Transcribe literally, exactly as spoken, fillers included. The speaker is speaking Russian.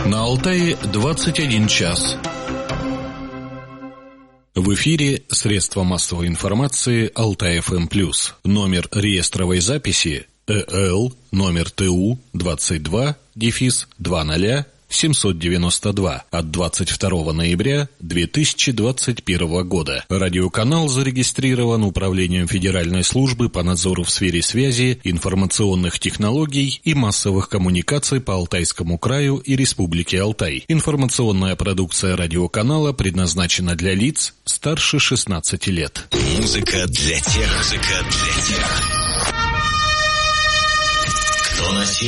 На Алтае двадцать один час. В эфире средства массовой информации Алтай-ФМ+. Номер реестровой записи ЭЛ номер ТУ двадцать два дефис двадцать семьсот девяносто два от двадцать второго ноября две тысячи двадцать первого года. Радиоканал зарегистрирован Управлением Федеральной службы по надзору в сфере связи, информационных технологий и массовых коммуникаций по Алтайскому краю и Республике Алтай. Информационная продукция радиоканала предназначена для лиц старше шестнадцати лет. Музыка для тех, музыка для тех, кто носил